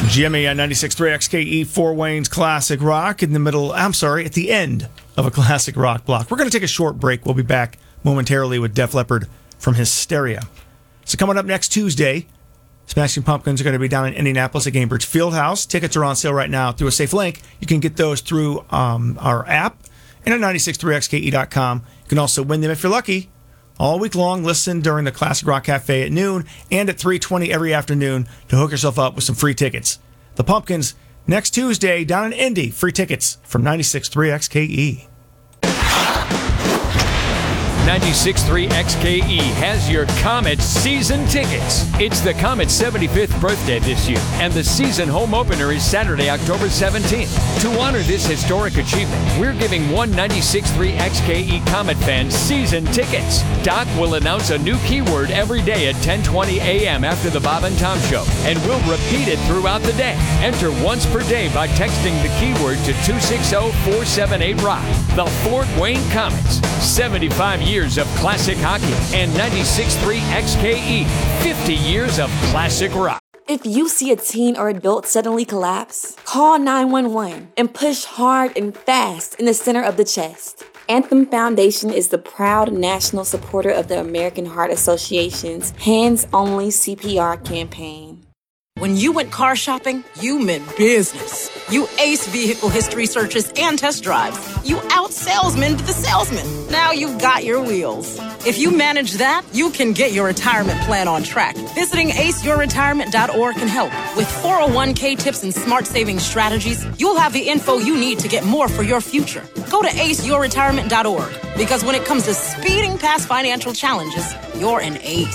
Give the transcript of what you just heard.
Jimmy on 96.3 XKE, Fort Wayne's Classic Rock at the end of a classic rock block. We're going to take a short break. We'll be back momentarily with Def Leppard from Hysteria. So coming up next Tuesday, Smashing Pumpkins are going to be down in Indianapolis at Gainbridge Fieldhouse. Tickets are on sale right now through a safe link. You can get those through our app and at 963xke.com. You can also win them if you're lucky. All week long, listen during the Classic Rock Cafe at noon and at 3:20 every afternoon to hook yourself up with some free tickets. The Pumpkins, next Tuesday, down in Indy. Free tickets from 96.3 XKE. 96.3 XKE has your Comet season tickets. It's the Comet's 75th birthday this year, and the season home opener is Saturday, October 17th. To honor this historic achievement, we're giving one 96.3 XKE Comet fan season tickets. Doc will announce a new keyword every day at 10:20 a.m. after the Bob and Tom Show, and we'll repeat it throughout the day. Enter once per day by texting the keyword to 260-478-ROCK. The Fort Wayne Comets, 75 years of classic hockey, and 96.3 XKE, 50 years of classic rock. If you see a teen or adult suddenly collapse, call 911 and push hard and fast in the center of the chest. Anthem Foundation is the proud national supporter of the American Heart Association's Hands Only CPR campaign. When you went car shopping, you meant business. You aced vehicle history searches and test drives. You out-salesmaned the salesman. Now you've got your wheels. If you manage that, you can get your retirement plan on track. Visiting aceyourretirement.org can help. With 401k tips and smart saving strategies, you'll have the info you need to get more for your future. Go to aceyourretirement.org, because when it comes to speeding past financial challenges, you're an ace.